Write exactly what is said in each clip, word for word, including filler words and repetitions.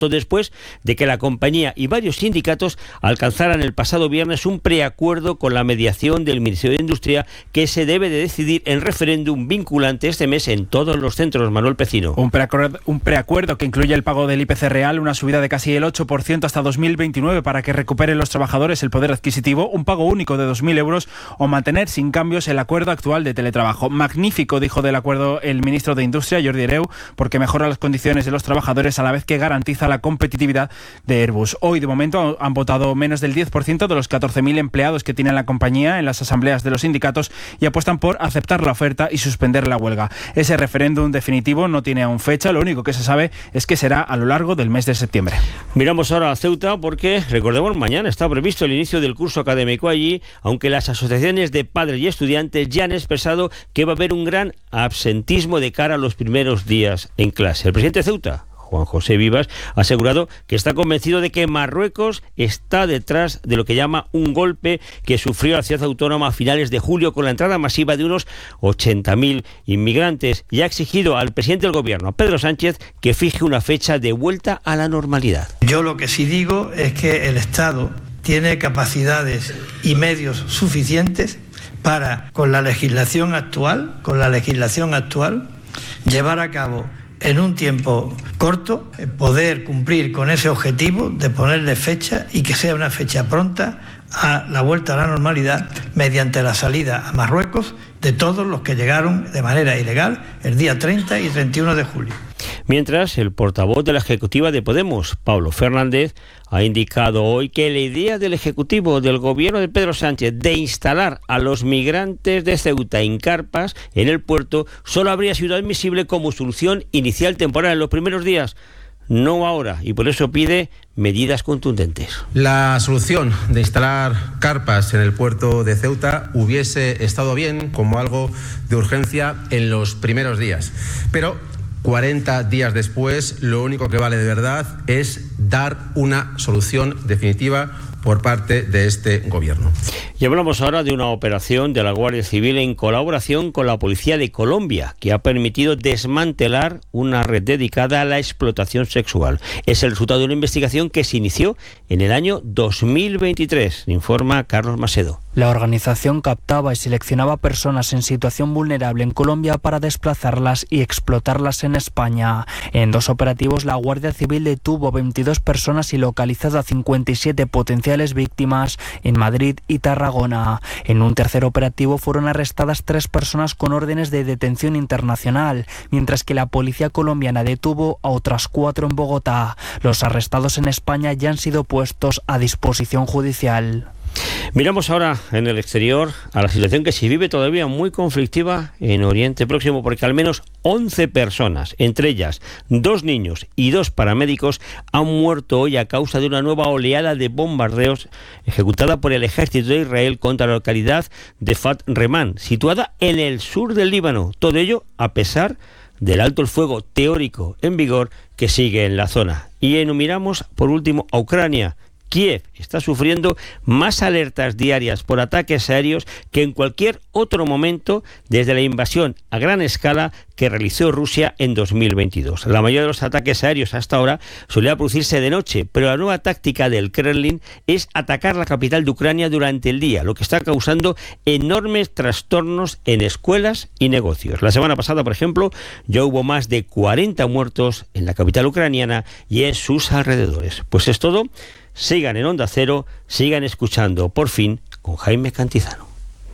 después de que la compañía y varios sindicatos alcanzaran el pasado viernes un preacuerdo con la mediación del Ministerio de Industria que se debe de decidir en referéndum vinculante este mes en todos los centros. Manuel Pecino. Un preacuerdo, un preacuerdo que incluye el pago del I P C real, una subida de casi el ocho por ciento hasta dos mil veintinueve para que recuperen los trabajadores el poder adquisitivo, un pago único de dos mil euros o mantener sin cambios el acuerdo actual de teletrabajo. Magnífico, dijo del acuerdo el ministro de Industria, Jordi Hereu, porque mejora las condiciones de los trabajadores a la vez que garantiza la competitividad de Airbus. Hoy, de momento, han votado menos del diez por ciento de los catorce mil empleados que tiene la compañía en las asambleas de los sindicatos y apuestan por aceptar la oferta y suspender la huelga. Ese referéndum definitivo no tiene aún fecha, lo único que se sabe es que será a lo largo del mes de septiembre. Miramos ahora a Ceuta porque, recordemos, mañana está previsto el inicio del curso académico allí, aunque las asociaciones de padres y estudiantes ya han expresado que va a haber un gran absentismo de cara a los primeros días en clase. El presidente de Ceuta, Juan José Vivas, ha asegurado que está convencido de que Marruecos está detrás de lo que llama un golpe que sufrió la ciudad autónoma a finales de julio con la entrada masiva de unos ochenta mil inmigrantes y ha exigido al presidente del gobierno, a Pedro Sánchez, que fije una fecha de vuelta a la normalidad. Yo lo que sí digo es que el Estado tiene capacidades y medios suficientes para, con la legislación actual, con la legislación actual, llevar a cabo en un tiempo corto, poder cumplir con ese objetivo de ponerle fecha y que sea una fecha pronta a la vuelta a la normalidad mediante la salida a Marruecos de todos los que llegaron de manera ilegal el día treinta y treinta y uno de julio. Mientras, el portavoz de la ejecutiva de Podemos, Pablo Fernández, ha indicado hoy que la idea del Ejecutivo del gobierno de Pedro Sánchez de instalar a los migrantes de Ceuta en carpas en el puerto solo habría sido admisible como solución inicial temporal en los primeros días, no ahora, y por eso pide medidas contundentes. La solución de instalar carpas en el puerto de Ceuta hubiese estado bien como algo de urgencia en los primeros días, pero cuarenta días después, lo único que vale de verdad es dar una solución definitiva por parte de este gobierno. Y hablamos ahora de una operación de la Guardia Civil en colaboración con la Policía de Colombia, que ha permitido desmantelar una red dedicada a la explotación sexual. Es el resultado de una investigación que se inició en el año dos mil veintitrés, informa Carlos Macedo. La organización captaba y seleccionaba personas en situación vulnerable en Colombia para desplazarlas y explotarlas en España. En dos operativos, la Guardia Civil detuvo veintidós personas y localizó a cincuenta y siete potenciales víctimas en Madrid y Tarragona. En un tercer operativo fueron arrestadas tres personas con órdenes de detención internacional, mientras que la policía colombiana detuvo a otras cuatro en Bogotá. Los arrestados en España ya han sido puestos a disposición judicial. Miramos ahora en el exterior a la situación que se vive todavía muy conflictiva en Oriente Próximo, porque al menos once personas, entre ellas dos niños y dos paramédicos, han muerto hoy a causa de una nueva oleada de bombardeos ejecutada por el ejército de Israel contra la localidad de Fat Reman, situada en el sur del Líbano. Todo ello a pesar del alto el fuego teórico en vigor que sigue en la zona. Y enumeramos por último a Ucrania. Kiev está sufriendo más alertas diarias por ataques aéreos que en cualquier otro momento desde la invasión a gran escala que realizó Rusia en dos mil veintidós. La mayoría de los ataques aéreos hasta ahora solía producirse de noche, pero la nueva táctica del Kremlin es atacar la capital de Ucrania durante el día, lo que está causando enormes trastornos en escuelas y negocios. La semana pasada, por ejemplo, ya hubo más de cuarenta muertos en la capital ucraniana y en sus alrededores. Pues es todo. Sigan en Onda Cero, sigan escuchando Por Fin con Jaime Cantizano.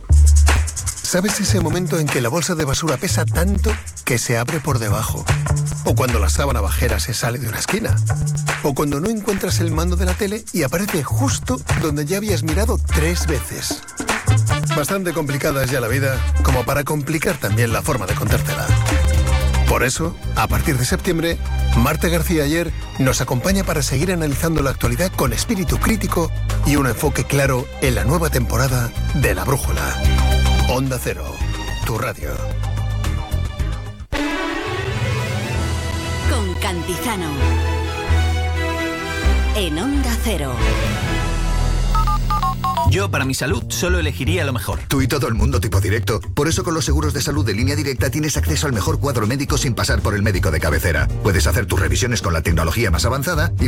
¿Sabes ese momento en que la bolsa de basura pesa tanto que se abre por debajo? O cuando la sábana bajera se sale de una esquina. O cuando no encuentras el mando de la tele y aparece justo donde ya habías mirado tres veces. Bastante complicada es ya la vida como para complicar también la forma de contártela. Por eso, a partir de septiembre, Marta García Ayer nos acompaña para seguir analizando la actualidad con espíritu crítico y un enfoque claro en la nueva temporada de La Brújula. Onda Cero, tu radio. Con Cantizano. En Onda Cero. Yo, para mi salud, solo elegiría lo mejor. Tú y todo el mundo tipo directo. Por eso con los seguros de salud de Línea Directa tienes acceso al mejor cuadro médico sin pasar por el médico de cabecera. Puedes hacer tus revisiones con la tecnología más avanzada y